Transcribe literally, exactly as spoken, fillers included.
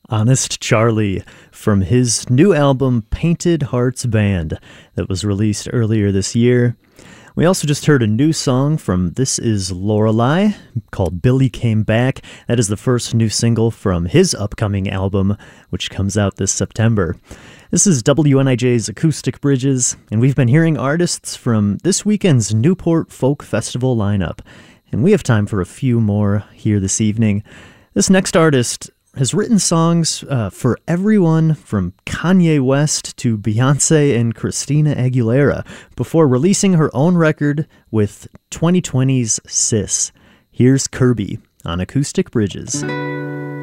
Honest Charlie from his new album Painted Hearts Band that was released earlier this year. We also just heard a new song from This Is Lorelei called Billy Came Back. That is the first new single from his upcoming album, which comes out this September. This is W N I J's Acoustic Bridges, and we've been hearing artists from this weekend's Newport Folk Festival lineup. And we have time for a few more here this evening. This next artist has written songs uh, for everyone from Kanye West to Beyonce and Christina Aguilera before releasing her own record with twenty twenty's Sis. Here's Kirby on Acoustic Bridges.